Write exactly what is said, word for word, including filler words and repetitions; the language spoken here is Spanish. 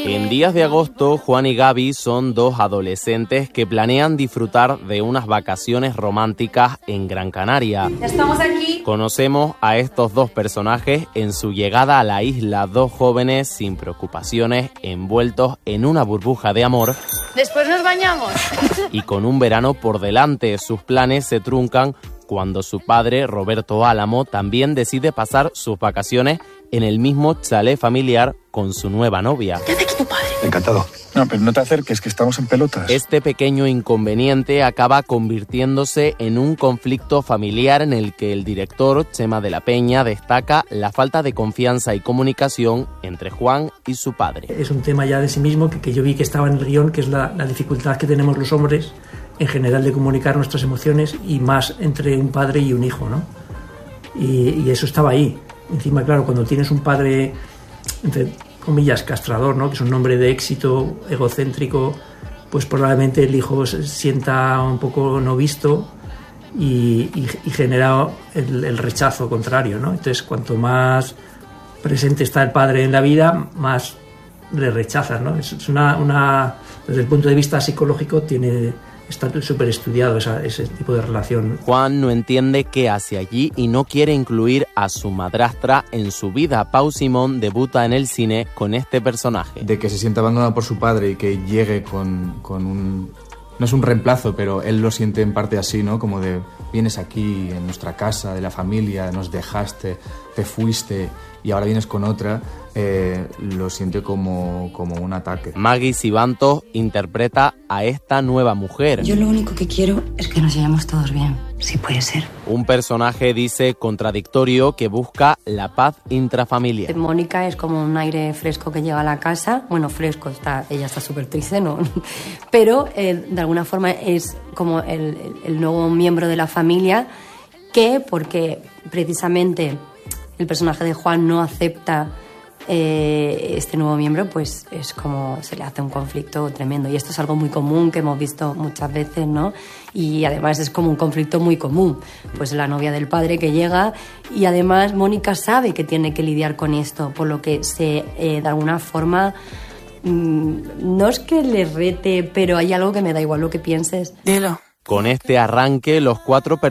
En días de agosto, Juan y Gaby son dos adolescentes que planean disfrutar de unas vacaciones románticas en Gran Canaria. Ya estamos aquí. Conocemos a estos dos personajes en su llegada a la isla, dos jóvenes sin preocupaciones, envueltos en una burbuja de amor. Después nos bañamos. Y con un verano por delante, sus planes se truncan cuando su padre, Roberto Álamo, también decide pasar sus vacaciones en el mismo chalet familiar con su nueva novia. ¿Qué hace aquí tu padre? Encantado. No, pero no te acerques, que estamos en pelotas. Este pequeño inconveniente acaba convirtiéndose en un conflicto familiar en el que el director, Chema de la Peña, destaca la falta de confianza y comunicación entre Juan y su padre. Es un tema ya de sí mismo que, que yo vi que estaba en el guión, que es la, la dificultad que tenemos los hombres en general de comunicar nuestras emociones y más entre un padre y un hijo, ¿no? Y, y eso estaba ahí. Encima, claro, cuando tienes un padre, entre comillas, castrador, ¿no?, que es un hombre de éxito, egocéntrico, pues probablemente el hijo se sienta un poco no visto y, y, y genera el, el rechazo contrario, ¿no? Entonces, cuanto más presente está el padre en la vida, más le rechazas, ¿no? Es, es una, una, desde el punto de vista psicológico, tiene... está súper estudiado esa, ese tipo de relación. Juan no entiende qué hace allí y no quiere incluir a su madrastra en su vida. Pau Simón debuta en el cine con este personaje. De que se sienta abandonado por su padre y que llegue con, con un... no es un reemplazo, pero él lo siente en parte así, ¿no? Como de, vienes aquí en nuestra casa, de la familia, nos dejaste, te fuiste y ahora vienes con otra. Eh, lo siente como, como un ataque. Maggie Sibantos interpreta a esta nueva mujer. Yo lo único que quiero es que nos llevemos todos bien, si puede ser. Un personaje, dice, contradictorio que busca la paz intrafamiliar. Mónica es como un aire fresco que llega a la casa. Bueno, fresco, está, ella está súper triste, ¿no? Pero eh, de alguna forma es como el, el, el nuevo miembro de la familia que, porque precisamente el personaje de Juan no acepta Eh, este nuevo miembro, pues es como se le hace un conflicto tremendo, y esto es algo muy común que hemos visto muchas veces, ¿no? Y además es como un conflicto muy común, pues la novia del padre que llega, y además Mónica sabe que tiene que lidiar con esto, por lo que se eh, de alguna forma mmm, no es que le rete, pero hay algo que me da igual lo que pienses. Dilo. Con este arranque, los cuatro